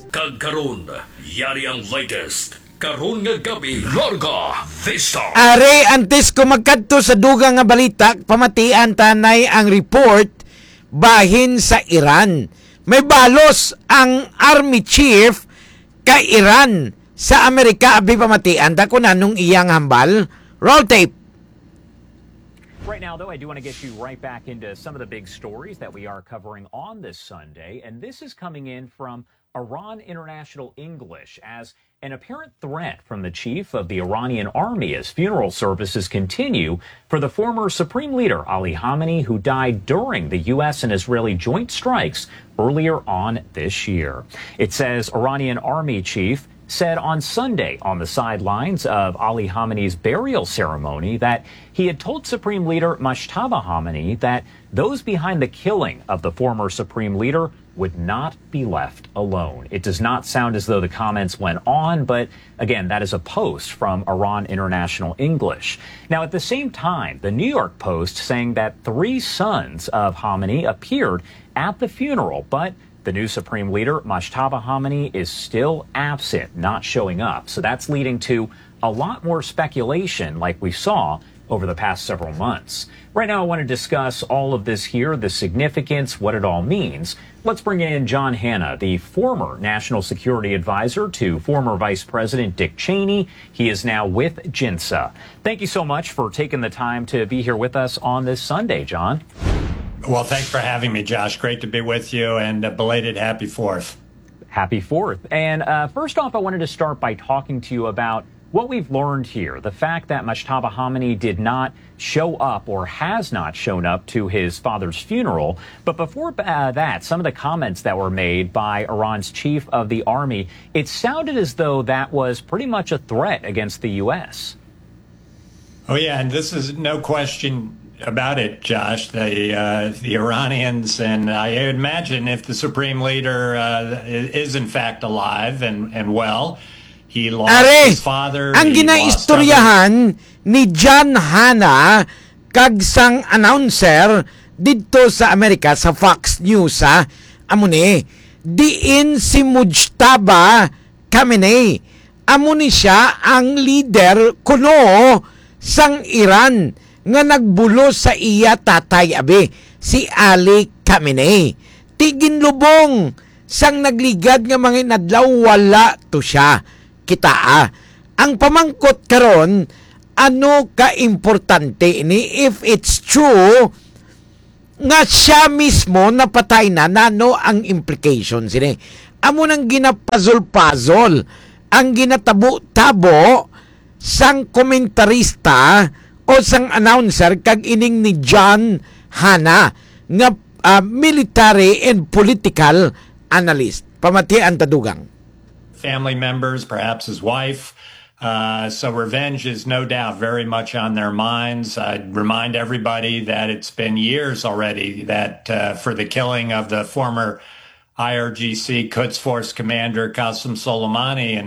Kagkaron, yari ang latest. Karon nga gabi, Larga Vista. Are, antes ko magkadto sa dugang nga balita, pamatian tanay ang report bahin sa Iran. May balos ang Army Chief kay Iran sa Amerika, abi pamatian ta ko nanong iyang hambal. Roll tape. Right now, though, I do want to get you right back into some of the big stories that we are covering on this Sunday. And this is coming in from Iran International English as an apparent threat from the chief of the Iranian army as funeral services continue for the former supreme leader Ali Khamenei, who died during the U.S. and Israeli joint strikes earlier on this year. It says Iranian army chief said on Sunday on the sidelines of Ali Khamenei's burial ceremony that he had told Supreme Leader Mojtaba Khamenei that those behind the killing of the former Supreme Leader would not be left alone. It does not sound as though the comments went on, but again, that is a post from Iran International English. Now, at the same time, the New York Post saying that 3 sons of Khamenei appeared at the funeral, but the new Supreme Leader, Mojtaba Khamenei, is still absent, not showing up. So that's leading to a lot more speculation like we saw over the past several months. Right now, I want to discuss all of this here, the significance, what it all means. Let's bring in John Hanna, the former National Security Advisor to former Vice President Dick Cheney. He is now with JINSA. Thank you so much for taking the time to be here with us on this Sunday, John. Well, thanks for having me, Josh. Great to be with you, and belated Happy 4th. Happy 4th. And first off, I wanted to start by talking to you about what we've learned here, the fact that Mojtaba Khamenei did not show up or has not shown up to his father's funeral. But before that, some of the comments that were made by Iran's chief of the army, it sounded as though that was pretty much a threat against the U.S. Oh, yeah, and this is no question about it, Josh. The Iranians, and I imagine if the Supreme Leader is in fact alive and well, he lost his father. Ang ginaistoryahan ni John Hanna kag sang announcer dito sa Amerika sa Fox News amo ni diin si Mojtaba Khamenei. Amo ni siya ang leader kuno sang Iran nga nagbulo sa iya tatay abi si Ali Khamenei. Tiginlubong sang nagligad nga mga inadlaw wala to siya. Kita ang pamangkot karon ano ka importante ni if it's true nga siya mismo napatay na nano ang implications ini. Amo nang ginapazol-pazol ang ginatabo-tabo sang komentarista o sang announcer kag ining ni John Hanna nga military and political analyst. Pamatian tadugang. Family members, perhaps his wife. So revenge is no doubt very much on their minds. I'd remind everybody that it's been years already that for the killing of the former IRGC Quds Force commander Qasem Soleimani in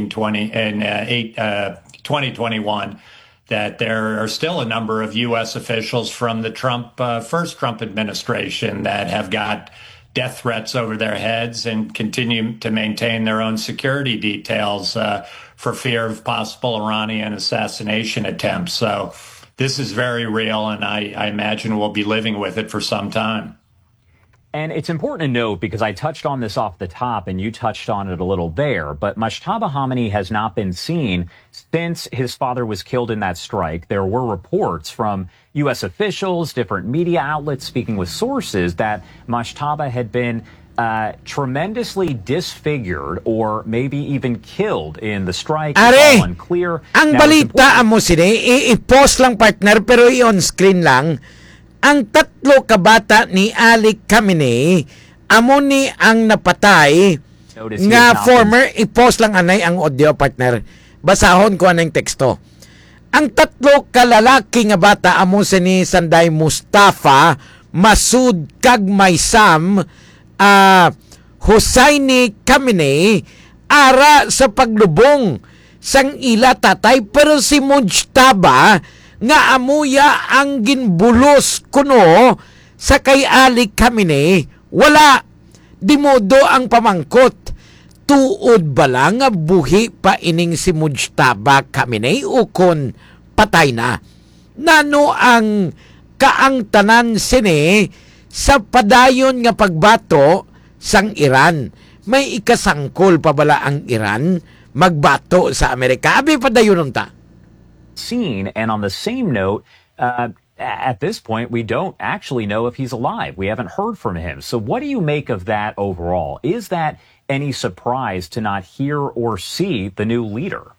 2021, that there are still a number of U.S. officials from the first Trump administration that have got death threats over their heads and continue to maintain their own security details for fear of possible Iranian assassination attempts. So this is very real, and I imagine we'll be living with it for some time. And it's important to note, because I touched on this off the top and you touched on it a little there, but Mojtaba Khamenei has not been seen since his father was killed in that strike. There were reports from U.S. officials, different media outlets speaking with sources that Mojtaba had been tremendously disfigured or maybe even killed in the strike. Are, it's all unclear. Ang balita mo sini, i-post lang partner pero i-on screen lang. Ang 3 kabata ni Ali Khamenei amo ni ang napatay nga former, i-post lang anay ang audio partner. Basahon ko anay teksto. Ang 3 kalalaki nga bata amo ni Sanday Mustafa, Masud kag Maysam Hosseini Khamenei ara sa paglubong sang ila tatay, pero si Mojtaba nga amuya ang ginbulos kuno sa kay Ali Khamenei wala. Di modo ang pamangkot. tuod bala nga buhi pa ining si Mujtaba Khamenei o kon patay na. Nano ang kaangtanan sini sa padayon nga pagbato sang Iran? May ikasangkol pa bala ang Iran magbato sa Amerika? Abi padayon ta. Seen, and on the same note, at this point, we don't actually know if he's alive. We haven't heard from him. So what do you make of that overall? Is that any surprise to not hear or see the new leader?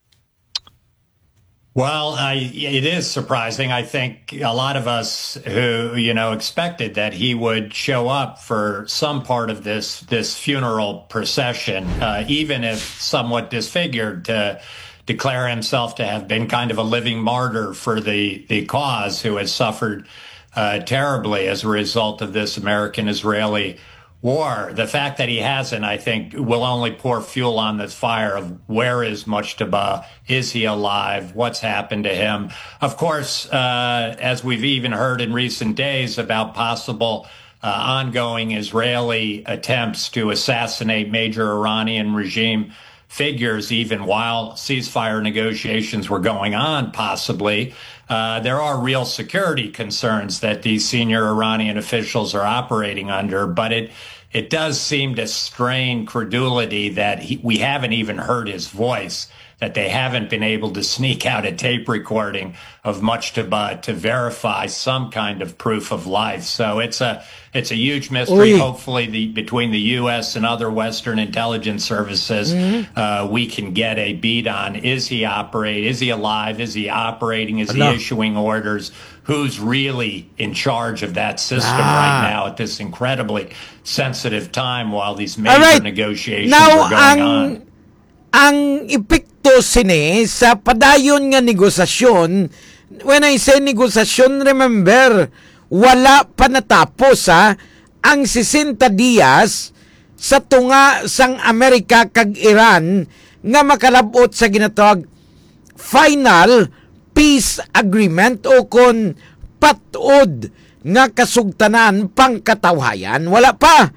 Well, it is surprising. I think a lot of us who, expected that he would show up for some part of this funeral procession, even if somewhat disfigured, to declare himself to have been kind of a living martyr for the cause, who has suffered terribly as a result of this American-Israeli war. The fact that he hasn't, I think, will only pour fuel on this fire of where is Mujtaba? Is he alive? What's happened to him? Of course, as we've even heard in recent days about possible ongoing Israeli attempts to assassinate major Iranian regime figures, even while ceasefire negotiations were going on, possibly. There are real security concerns that these senior Iranian officials are operating under, but it does seem to strain credulity that we haven't even heard his voice, that they haven't been able to sneak out a tape recording of Mujtaba to verify some kind of proof of life. So it's a huge mystery. Oy. Hopefully, between the U.S. and other Western intelligence services, we can get a beat on: is he alive? Is he operating? Is he issuing orders? Who's really in charge of that system right now at this incredibly sensitive time while these major negotiations are going on? Ang epekto sini sa padayon nga negosasyon, when I say negosasyon, remember, wala pa natapos ang 60 diyas sa tunga sang Amerika kag Iran nga makalabot sa ginatawag final peace agreement o kon patod nga kasugtanan pangkatawhayan. Wala pa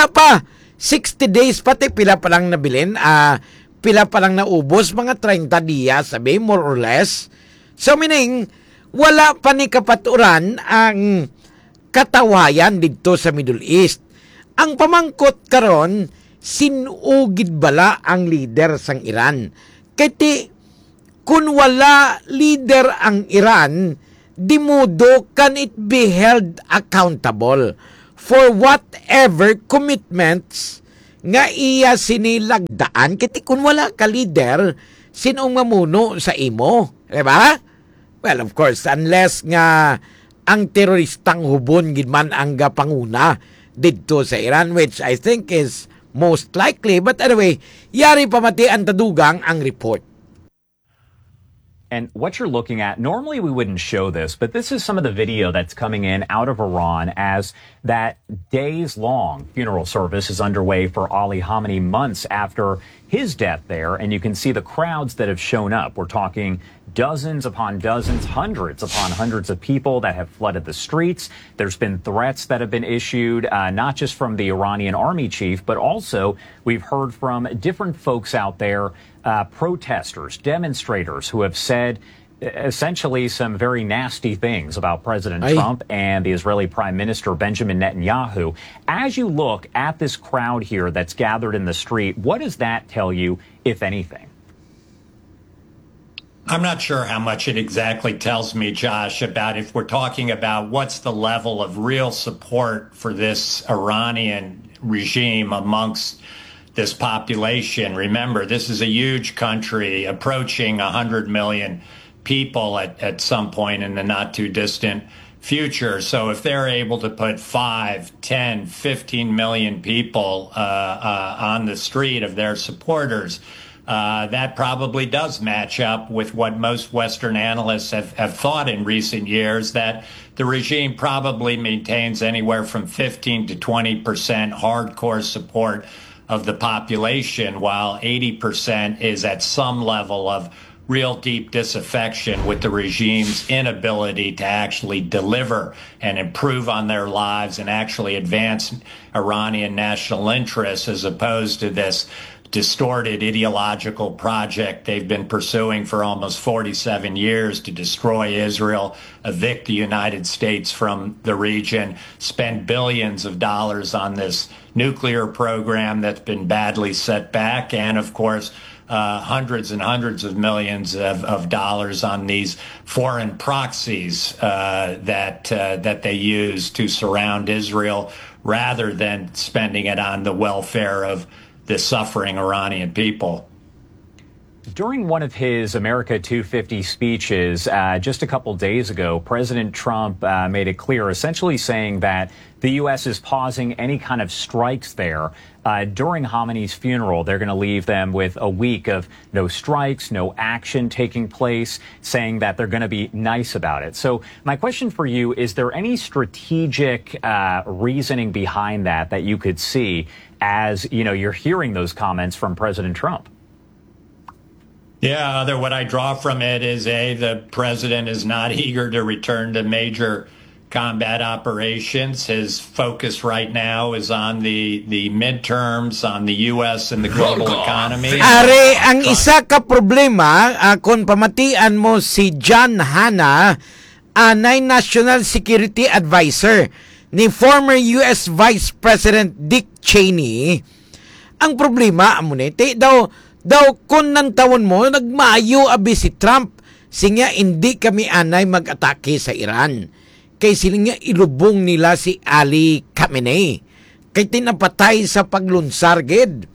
60 days, pati pila pa lang nabilin, pila pa lang naubos, mga 30 diyas, sabi, more or less. So meaning, wala pa ni kapaturan ang katawhayan dito sa Middle East. Ang pamangkot karon, sinugid bala ang leader sang Iran. Kaya kung wala leader ang Iran, di modo can it be held accountable for whatever commitments nga iya sinilagdaan. Kiti kung wala ka leader, sinong mamuno sa imo? Diba? Well, of course, unless nga ang teroristang hubon gidman ang panguna dito sa Iran, which I think is most likely. But anyway, yari pamati ang tadugang ang report. And what you're looking at, normally we wouldn't show this, but this is some of the video that's coming in out of Iran as that days-long funeral service is underway for Ali Khamenei months after his death there. And you can see the crowds that have shown up. We're talking dozens upon dozens, hundreds upon hundreds of people that have flooded the streets. There's been threats that have been issued, not just from the Iranian army chief, but also we've heard from different folks out there, protesters, demonstrators who have said essentially some very nasty things about President Trump and the Israeli Prime Minister Benjamin Netanyahu. As you look at this crowd here that's gathered in the street, what does that tell you, if anything? I'm not sure how much it exactly tells me, Josh, about if we're talking about what's the level of real support for this Iranian regime amongst this population. Remember, this is a huge country approaching 100 million people at some point in the not too distant future. So if they're able to put 5, 10, 15 million people on the street of their supporters, that probably does match up with what most Western analysts have thought in recent years, that the regime probably maintains anywhere from 15 to 20% hardcore support of the population, while 80% is at some level of real deep disaffection with the regime's inability to actually deliver and improve on their lives and actually advance Iranian national interests, as opposed to this distorted ideological project they've been pursuing for almost 47 years to destroy Israel, evict the United States from the region, spend billions of dollars on this nuclear program that's been badly set back, and of course, hundreds and hundreds of millions of dollars on these foreign proxies that they use to surround Israel, rather than spending it on the welfare of the suffering Iranian people. During one of his America 250 speeches just a couple days ago, President Trump made it clear, essentially saying that the U.S. is pausing any kind of strikes there. During Khamenei's funeral, they're going to leave them with a week of no strikes, no action taking place, saying that they're going to be nice about it. So my question for you, is there any strategic reasoning behind that you could see as, you know, you're hearing those comments from President Trump? Yeah, what I draw from it is, the president is not eager to return to major combat operations. His focus right now is on the midterms, on the U.S. and the global economy. Are, ang isa ka problema, kung pamatian mo si John Hanna, anay National Security Advisor ni former U.S. Vice President Dick Cheney, ang problema, amunete, daw kung nang tawon mo, nagmaayo abi si Trump, sinya hindi kami anay mag-atake sa Iran. Kay siling nga ilubong nila si Ali Khamenei. Kay tinapatay sa paglunsar, gid.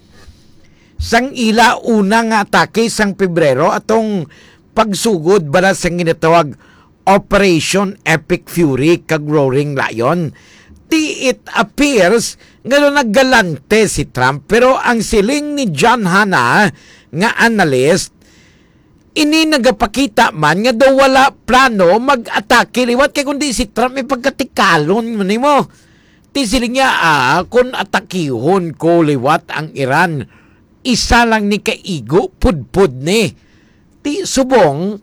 Sang ila una nga atake sang Pebrero, atong pagsugod bala sang ginatawag Operation Epic Fury kag Roaring Lion. It appears nga naggalante si Trump, pero ang siling ni John Hanna nga analyst, ini nagapakita man nga daw wala plano mag-atake liwat, kay kundi si Trump may pagkatikalon mo nimo. Ti siling niya, kung atakihon ko liwat ang Iran, isa lang ni kaigo, pudpud ni. Ti subong,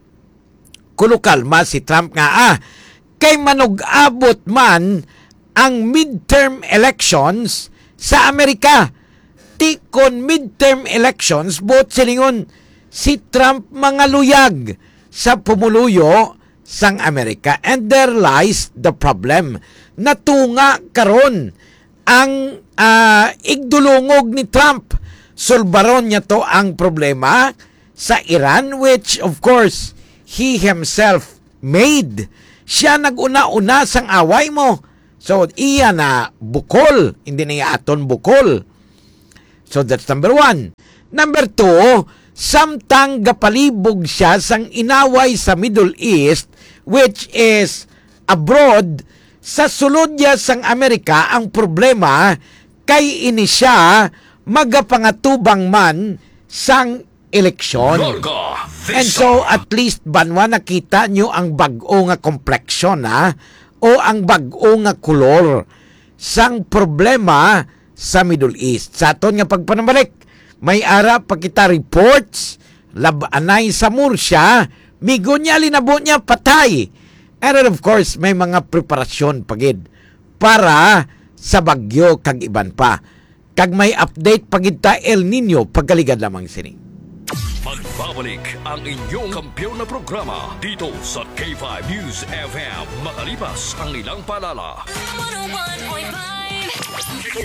kulukalma si Trump nga, kay manug-abot man ang midterm elections sa Amerika. Ti kon midterm elections, bot silingon si Trump mga luyag sa pumuluyo sang Amerika. And there lies the problem. Natunga karon ang igdulungog ni Trump. Sulbaron niya to ang problema sa Iran, which of course he himself made. Siya nag-una-una sang away mo. So, iya na bukol. Hindi na aton bukol. So, that's number one. Number two, samtang gapalibog siya sang inaway sa Middle East, which is abroad, sa sulod niya sang Amerika, ang problema, kay ini siya magapangatubang man sang eleksyon. And so, at least, banwa nakita nyo ang bag-o nga kompleksyon, o ang bag-o nga kulor sang problema sa Middle East. Sa aton nga pagpanabalik, may ara pa kita reports, labanay sa Murcia, migo niya, linabo niya, patay. And then of course, may mga preparasyon pagid para sa bagyo kag iban pa. Kag may update pagid ta El Nino, pagkaligad lamang sining. Magbabalik ang inyong kampiyon na programa dito sa K5 News FM makalipas ang ilang paalala. 101.5